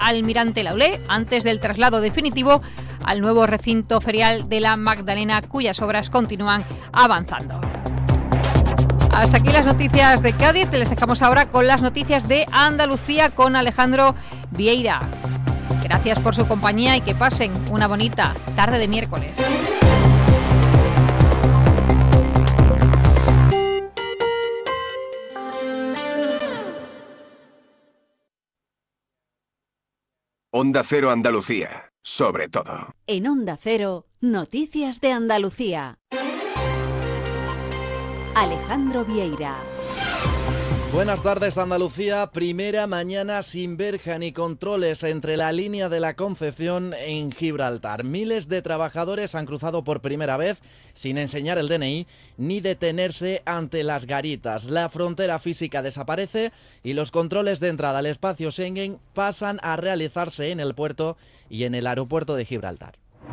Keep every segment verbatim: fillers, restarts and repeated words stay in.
Almirante Laulé, antes del traslado definitivo al nuevo recinto ferial de la Magdalena, cuyas obras continúan avanzando. Hasta aquí las noticias de Cádiz. Les dejamos ahora con las noticias de Andalucía con Alejandro Vieira. Gracias por su compañía y que pasen una bonita tarde de miércoles. Onda Cero Andalucía, sobre todo. En Onda Cero, noticias de Andalucía. Alejandro Vieira. Buenas tardes, Andalucía. Primera mañana sin verja ni controles entre la línea de la Concepción en Gibraltar. Miles de trabajadores han cruzado por primera vez sin enseñar el D N I ni detenerse ante las garitas. La frontera física desaparece y los controles de entrada al espacio Schengen pasan a realizarse en el puerto y en el aeropuerto de Gibraltar.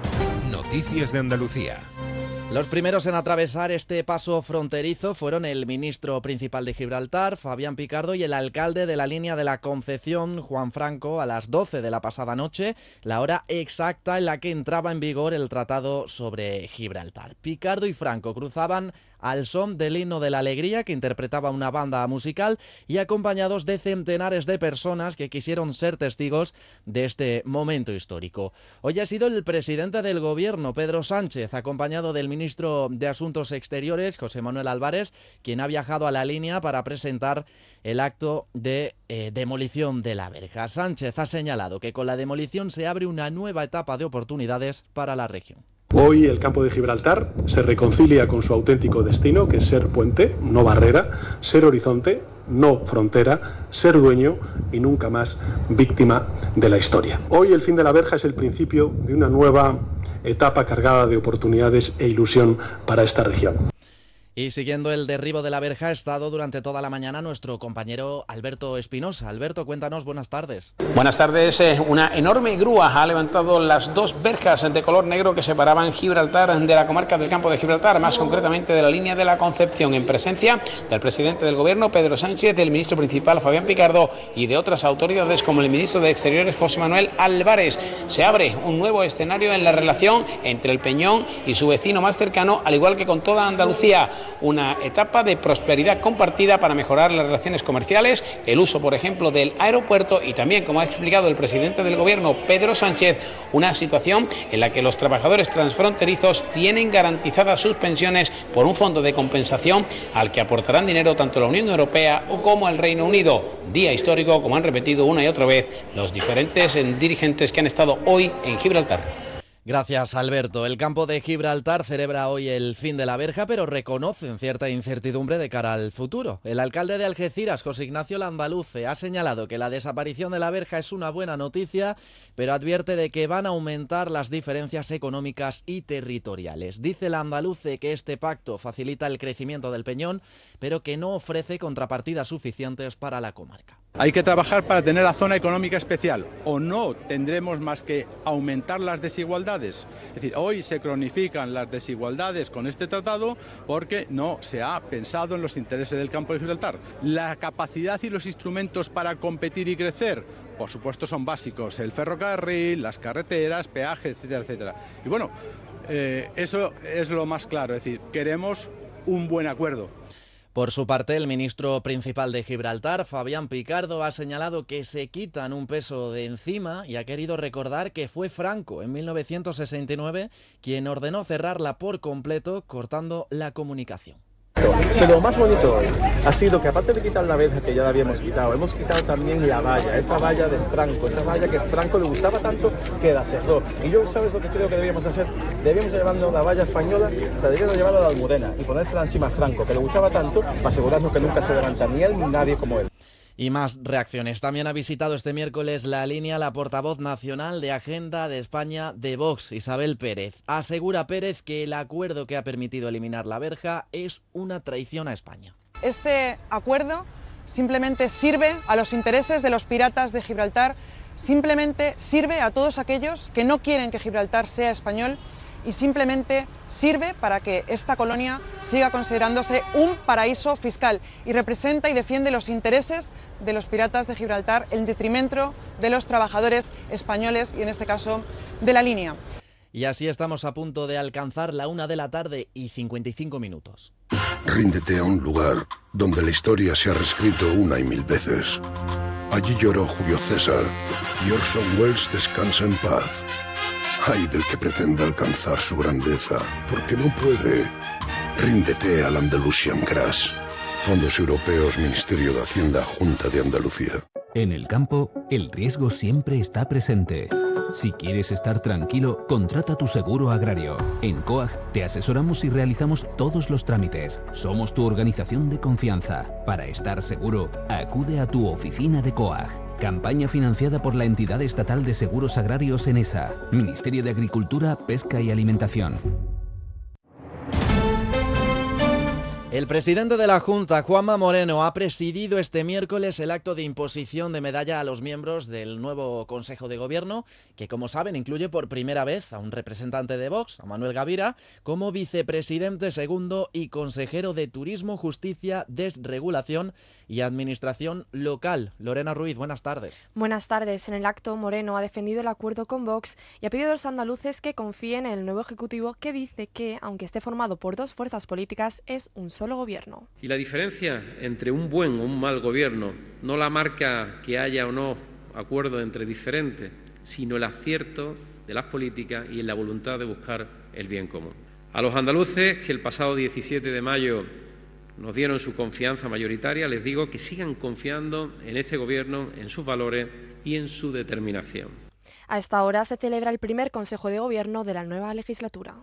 Noticias de Andalucía. Los primeros en atravesar este paso fronterizo fueron el ministro principal de Gibraltar, Fabián Picardo, y el alcalde de la línea de la Concepción, Juan Franco, a las doce de la pasada noche, la hora exacta en la que entraba en vigor el tratado sobre Gibraltar. Picardo y Franco cruzaban al son del himno de la alegría que interpretaba una banda musical y acompañados de centenares de personas que quisieron ser testigos de este momento histórico. Hoy ha sido el presidente del gobierno, Pedro Sánchez, acompañado del ministro de Asuntos Exteriores, José Manuel Álvarez, quien ha viajado a la línea para presentar el acto de eh, demolición de la verja. Sánchez ha señalado que con la demolición se abre una nueva etapa de oportunidades para la región. Hoy el campo de Gibraltar se reconcilia con su auténtico destino, que es ser puente, no barrera, ser horizonte, no frontera, ser dueño y nunca más víctima de la historia. Hoy el fin de la verja es el principio de una nueva etapa cargada de oportunidades e ilusión para esta región. Y siguiendo el derribo de la verja ha estado durante toda la mañana nuestro compañero Alberto Espinosa. Alberto, cuéntanos, buenas tardes. Buenas tardes. Una enorme grúa ha levantado las dos verjas de color negro que separaban Gibraltar de la comarca del Campo de Gibraltar, más concretamente de la línea de la Concepción, en presencia del presidente del gobierno, Pedro Sánchez, del ministro principal, Fabián Picardo, y de otras autoridades como el ministro de Exteriores, José Manuel Álvarez. Se abre un nuevo escenario en la relación entre el Peñón y su vecino más cercano, al igual que con toda Andalucía. Una etapa de prosperidad compartida para mejorar las relaciones comerciales, el uso, por ejemplo, del aeropuerto y también, como ha explicado el presidente del gobierno, Pedro Sánchez, una situación en la que los trabajadores transfronterizos tienen garantizadas sus pensiones por un fondo de compensación al que aportarán dinero tanto la Unión Europea como el Reino Unido. Día histórico, como han repetido una y otra vez los diferentes dirigentes que han estado hoy en Gibraltar. Gracias, Alberto. El campo de Gibraltar celebra hoy el fin de la verja, pero reconocen cierta incertidumbre de cara al futuro. El alcalde de Algeciras, José Ignacio Landaluce, ha señalado que la desaparición de la verja es una buena noticia, pero advierte de que van a aumentar las diferencias económicas y territoriales. Dice Landaluce que este pacto facilita el crecimiento del Peñón, pero que no ofrece contrapartidas suficientes para la comarca. Hay que trabajar para tener la zona económica especial, o no tendremos más que aumentar las desigualdades. Es decir, hoy se cronifican las desigualdades con este tratado porque no se ha pensado en los intereses del Campo de Gibraltar. La capacidad y los instrumentos para competir y crecer, por supuesto, son básicos: el ferrocarril, las carreteras, peajes, etcétera, etcétera. Y bueno, eh, eso es lo más claro, es decir, queremos un buen acuerdo. Por su parte, el ministro principal de Gibraltar, Fabián Picardo, ha señalado que se quitan un peso de encima y ha querido recordar que fue Franco, en mil novecientos sesenta y nueve, quien ordenó cerrarla por completo, cortando la comunicación. Pero lo más bonito hoy ha sido que, aparte de quitar la verja que ya la habíamos quitado, hemos quitado también la valla, esa valla de Franco, esa valla que Franco le gustaba tanto que la cerró. Y yo, ¿sabes lo que creo que debíamos hacer? Debíamos llevarnos la valla española, se debíamos llevarla a la Almudena y ponérsela encima a Franco, que le gustaba tanto, para asegurarnos que nunca se levanta ni él ni nadie como él. Y más reacciones. También ha visitado este miércoles la línea la portavoz nacional de Agenda de España de Vox, Isabel Pérez. Asegura Pérez que el acuerdo que ha permitido eliminar la verja es una traición a España. Este acuerdo simplemente sirve a los intereses de los piratas de Gibraltar, simplemente sirve a todos aquellos que no quieren que Gibraltar sea español y simplemente sirve para que esta colonia siga considerándose un paraíso fiscal y representa y defiende los intereses de los piratas de Gibraltar en detrimento de los trabajadores españoles y en este caso de la línea. Y así estamos a punto de alcanzar la una de la tarde y cincuenta y cinco minutos. Ríndete a un lugar donde la historia se ha reescrito una y mil veces. Allí lloró Julio César y Orson Welles descansa en paz. Ay del que pretenda alcanzar su grandeza, porque no puede. Ríndete al Andalusian Crash. Fondos Europeos, Ministerio de Hacienda, Junta de Andalucía. En el campo, el riesgo siempre está presente. Si quieres estar tranquilo, contrata tu seguro agrario. En COAG te asesoramos y realizamos todos los trámites. Somos tu organización de confianza. Para estar seguro, acude a tu oficina de COAG. Campaña financiada por la entidad estatal de seguros agrarios ENESA, Ministerio de Agricultura, Pesca y Alimentación. El presidente de la Junta, Juanma Moreno, ha presidido este miércoles el acto de imposición de medalla a los miembros del nuevo Consejo de Gobierno, que, como saben, incluye por primera vez a un representante de Vox, a Manuel Gavira, como vicepresidente segundo y consejero de Turismo, Justicia, Desregulación y Administración Local. Lorena Ruiz, buenas tardes. Buenas tardes. En el acto, Moreno ha defendido el acuerdo con Vox y ha pedido a los andaluces que confíen en el nuevo Ejecutivo, que dice que, aunque esté formado por dos fuerzas políticas, es un solo gobierno. Y la diferencia entre un buen o un mal gobierno no la marca que haya o no acuerdo entre diferentes, sino el acierto de las políticas y en la voluntad de buscar el bien común. A los andaluces que el pasado diecisiete de mayo nos dieron su confianza mayoritaria, les digo que sigan confiando en este gobierno, en sus valores y en su determinación. A esta hora se celebra el primer Consejo de Gobierno de la nueva legislatura.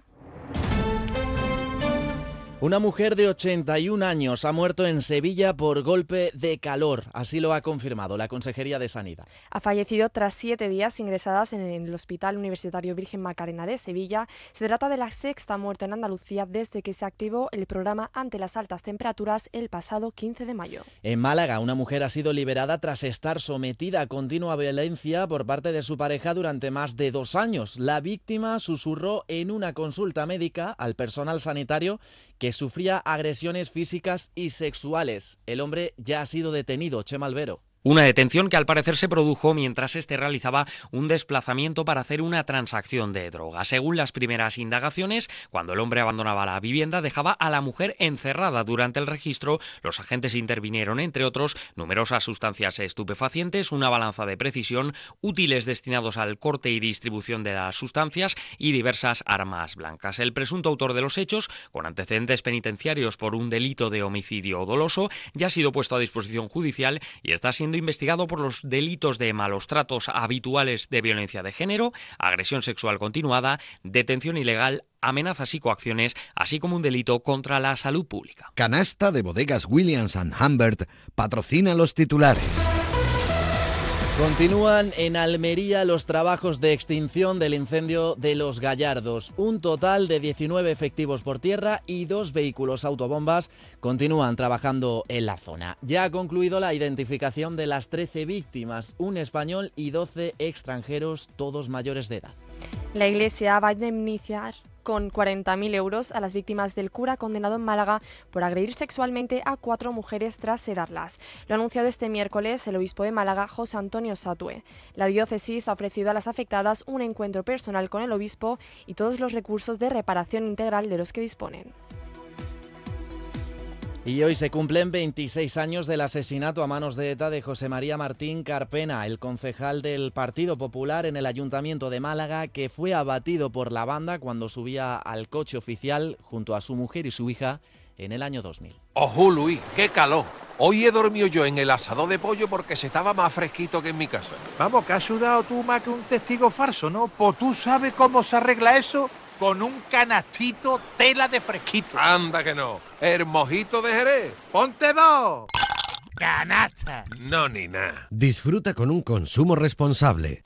Una mujer de ochenta y un años ha muerto en Sevilla por golpe de calor, así lo ha confirmado la Consejería de Sanidad. Ha fallecido tras siete días ingresadas en el Hospital Universitario Virgen Macarena de Sevilla. Se trata de la sexta muerte en Andalucía desde que se activó el programa ante las altas temperaturas el pasado quince de mayo. En Málaga, una mujer ha sido liberada tras estar sometida a continua violencia por parte de su pareja durante más de dos años. La víctima susurró en una consulta médica al personal sanitario que sufría agresiones físicas y sexuales. El hombre ya ha sido detenido. Chema Albero. Una detención que al parecer se produjo mientras este realizaba un desplazamiento para hacer una transacción de droga. Según las primeras indagaciones, cuando el hombre abandonaba la vivienda, dejaba a la mujer encerrada. Durante el registro, los agentes intervinieron, entre otros, numerosas sustancias estupefacientes, una balanza de precisión, útiles destinados al corte y distribución de las sustancias y diversas armas blancas. El presunto autor de los hechos, con antecedentes penitenciarios por un delito de homicidio doloso, ya ha sido puesto a disposición judicial y está siendo investigado por los delitos de malos tratos habituales de violencia de género, agresión sexual continuada, detención ilegal, amenazas y coacciones, así como un delito contra la salud pública. Canasta de Bodegas Williams and Humbert patrocina los titulares. Continúan en Almería los trabajos de extinción del incendio de Los Gallardos. Un total de diecinueve efectivos por tierra y dos vehículos autobombas continúan trabajando en la zona. Ya ha concluido la identificación de las trece víctimas, un español y doce extranjeros, todos mayores de edad. La Iglesia va a indemnizar con cuarenta mil euros a las víctimas del cura condenado en Málaga por agredir sexualmente a cuatro mujeres tras sedarlas. Lo ha anunciado este miércoles el obispo de Málaga, José Antonio Satue. La diócesis ha ofrecido a las afectadas un encuentro personal con el obispo y todos los recursos de reparación integral de los que disponen. Y hoy se cumplen veintiséis años del asesinato a manos de ETA de José María Martín Carpena, el concejal del Partido Popular en el Ayuntamiento de Málaga, que fue abatido por la banda cuando subía al coche oficial junto a su mujer y su hija en el año dos mil. ¡Ojo, Luis! ¡Qué calor! Hoy he dormido yo en el asador de pollo porque se estaba más fresquito que en mi casa. Vamos, que has sudado tú más que un testigo falso, ¿no? Pues tú sabes cómo se arregla eso con un canastito tela de fresquito. Anda que no. El mojito de Jerez. ¡Ponte dos! ¡Canasta! No, ni nada. Disfruta con un consumo responsable.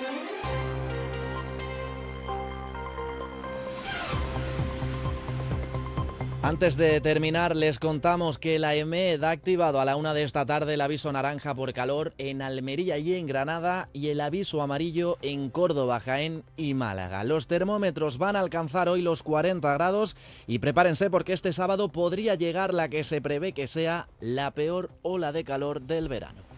Antes de terminar, les contamos que la EMED ha activado a la una de esta tarde el aviso naranja por calor en Almería y en Granada y el aviso amarillo en Córdoba, Jaén y Málaga. Los termómetros van a alcanzar hoy los cuarenta grados y prepárense porque este sábado podría llegar la que se prevé que sea la peor ola de calor del verano.